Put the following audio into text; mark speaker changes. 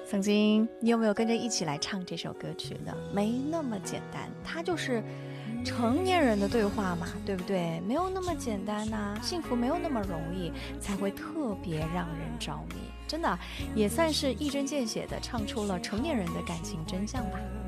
Speaker 1: 曾经你有没有跟着一起来唱这首歌曲呢？没那么简单，它就是成年人的对话嘛，对不对？没有那么简单呐，幸福没有那么容易，才会特别让人着迷。真的，也算是一针见血的唱出了成年人的感情真相吧。